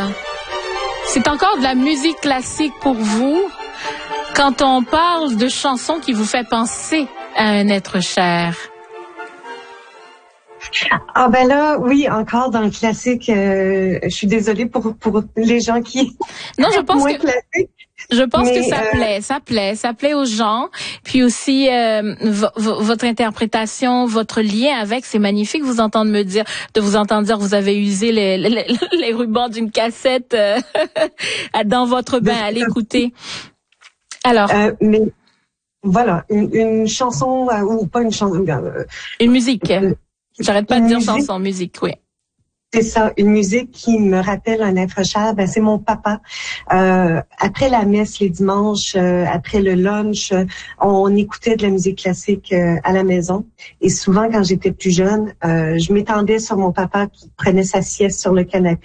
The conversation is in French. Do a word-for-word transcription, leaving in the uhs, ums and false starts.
c'est encore de la musique classique pour vous quand on parle de chansons qui vous fait penser à un être cher. Ah ben là, oui, encore dans le classique. Euh, je suis désolée pour pour les gens qui non, je pense moins que classique. Je pense Mais, que ça euh... plaît, ça plaît, ça plaît aux gens. Puis aussi euh, v- v- votre interprétation, votre lien avec, c'est magnifique. Vous entendre me dire, de vous entendre dire, que vous avez usé les les, les rubans d'une cassette euh, dans votre bain à l'écouter. Alors, euh, mais voilà, une, une chanson euh, ou pas une chanson, euh, une musique. Euh, J'arrête pas de dire musique. chanson, musique, oui. C'est ça, une musique qui me rappelle un être cher, ben c'est mon papa. Euh, après la messe les dimanches, euh, après le lunch, euh, on écoutait de la musique classique euh, à la maison. Et souvent, quand j'étais plus jeune, euh, je m'étendais sur mon papa qui prenait sa sieste sur le canapé.